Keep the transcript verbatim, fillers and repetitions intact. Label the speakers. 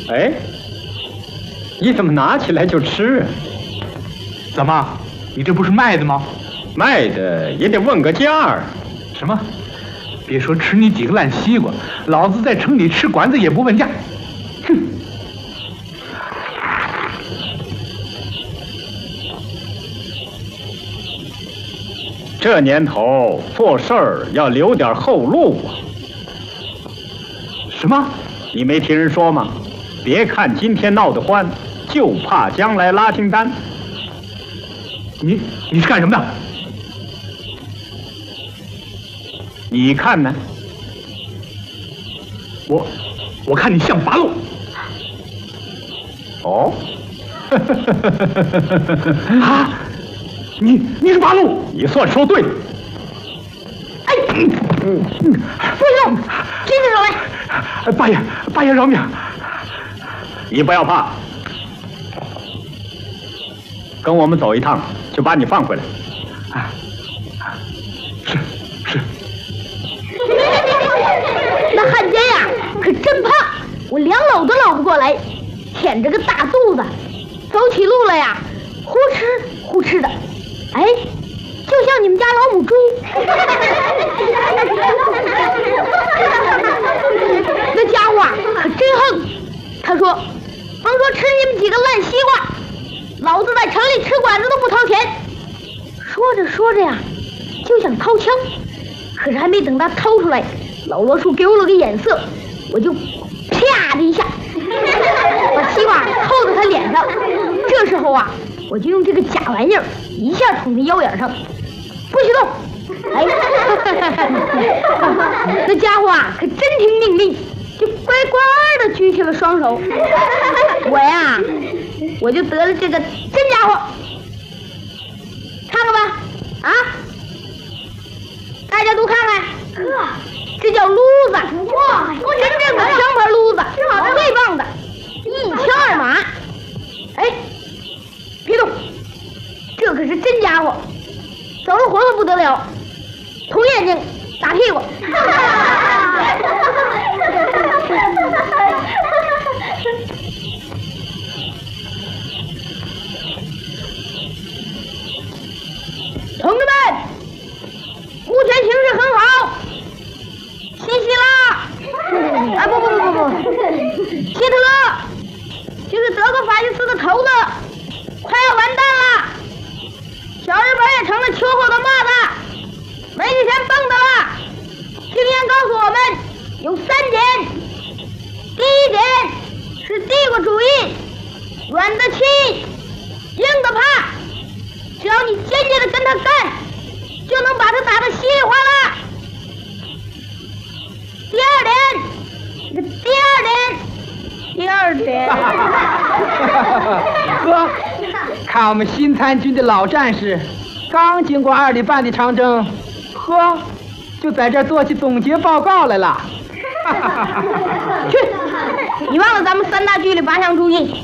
Speaker 1: 哎，你怎么拿起来就吃啊？
Speaker 2: 怎么，你这不是卖的吗？
Speaker 1: 卖的也得问个价儿。
Speaker 2: 什么？别说吃你几个烂西瓜，老子在城里吃馆子也不问价。哼！
Speaker 1: 这年头做事儿要留点后路啊。
Speaker 2: 什么？
Speaker 1: 你没听人说吗？别看今天闹得欢，就怕将来拉清单。
Speaker 2: 你你是干什么的？
Speaker 1: 你看呢？
Speaker 2: 我我看你像八路。
Speaker 1: 哦，
Speaker 2: 啊！你你是八路？
Speaker 1: 你算说对了。
Speaker 2: 哎，嗯嗯，不用，接着来。八爷，八爷饶命！
Speaker 1: 你不要怕，跟我们走一趟，就把你放回来。
Speaker 2: 啊，是是。
Speaker 3: 那汉奸呀，可真怕，我两搂都搂不过来，舔着个大肚子，走起路来呀，呼哧呼哧的，哎，就像你们家老母猪。那家伙啊，可真横，他说，甭说吃你们几个烂西瓜，老子在城里吃馆子都不掏钱。说着说着呀，就想掏枪，可是还没等他掏出来，老罗叔给我了个眼色，我就啪的一下把西瓜扣在他脸上。这时候啊，我就用这个假玩意儿一下捅他腰眼上，不许动！哎，那家伙啊可真听命令，就乖乖的举起了双手。我呀，我就得了这个真家伙，看看吧，啊，大家都看看，呵，这叫撸子，哇，真正的枪牌撸子，最棒的，一枪二马。哎，别动，这可是真家伙，走了活了不得了，捅眼睛，打屁股。同志们，目前形势很好，西西拉，啊不不不不不，希特勒，就是德国法西斯的头子，快要完蛋了。小日本也成了秋后的蚂蚱，没之前蹦的了。经验告诉我们，有三点。第一点是帝国主义，软的气，硬的怕。只要你坚决的跟他干，就能把他打得稀里哗啦。第二点，第二点，第二点。
Speaker 4: 哥，看我们新参军的老战士，刚经过二里半的长征，呵，就在这儿做起总结报告来了。
Speaker 3: 去，你忘了咱们三大纪律八项注意。